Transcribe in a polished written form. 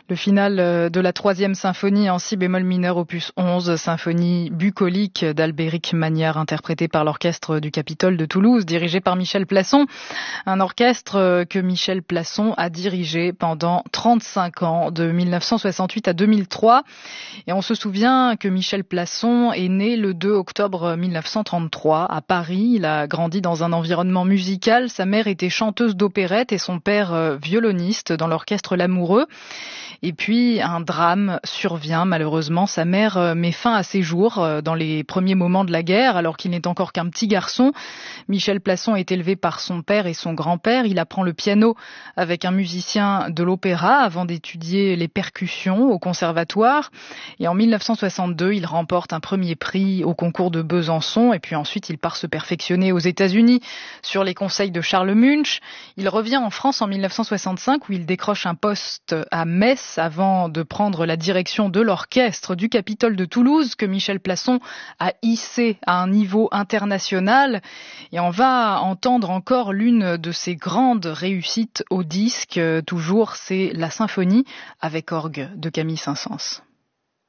Le final de la 3e symphonie en si bémol mineur opus 11, symphonie bucolique d'Albéric Magnard, interprétée par l'orchestre du Capitole de Toulouse, dirigé par Michel Plasson. Un orchestre que Michel Plasson a dirigé pendant 35 ans, de 1968 à 2003. Et on se souvient que Michel Plasson est né le 2 octobre 1933 à Paris. Il a grandi dans un environnement musical. Sa mère était chanteuse d'opérette et son père violoniste dans l'orchestre L'Amoureux. Et puis un drame survient malheureusement. Sa mère met fin à ses jours dans les premiers moments de la guerre alors qu'il n'est encore qu'un petit garçon. Michel Plasson est élevé par son père et son grand-père. Il apprend le piano avec un musicien de l'opéra avant d'étudier les percussions au conservatoire. Et en 1962, il remporte un premier prix au concours de Besançon. Et puis ensuite, il part se perfectionner aux États-Unis sur les conseils de Charles Munch. Il revient en France en 1965 où il décroche un poste à Metz avant de prendre la direction de l'orchestre du Capitole de Toulouse que Michel Plasson a hissé à un niveau international. Et on va entendre encore l'une de ses grandes réussites au disque. Toujours, c'est la symphonie avec orgue de Camille Saint-Saëns.